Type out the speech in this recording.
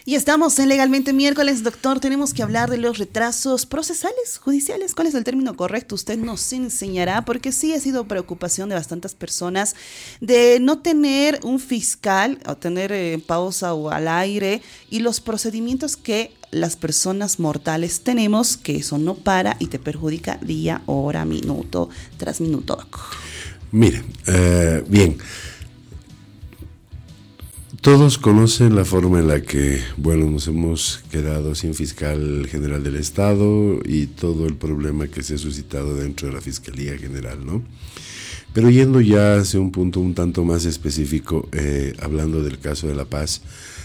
Y estamos en Legalmente Miércoles, doctor. Tenemos que hablar de los retrasos procesales, judiciales. ¿Cuál es el término correcto? Usted nos enseñará, porque sí ha sido preocupación de bastantes personas de no tener un fiscal o tener pausa o al aire y los procedimientos que las personas mortales tenemos, que eso no para y te perjudica día, hora, minuto tras minuto, doc. Mire, bien. Todos conocen la forma en la que, nos hemos quedado sin fiscal general del Estado y todo el problema que se ha suscitado dentro de la Fiscalía General, ¿no? Pero yendo ya hacia un punto un tanto más específico, hablando del caso de La Paz,